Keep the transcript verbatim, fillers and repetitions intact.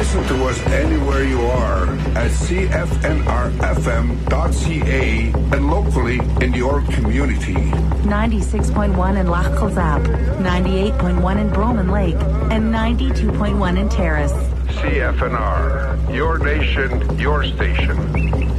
Listen to us anywhere you are at C F N R F M dot C A and locally in your community. ninety-six point one in Loch Kilzap, ninety-eight point one in Broman Lake, and ninety-two point one in Terrace. C F N R, your nation, your station.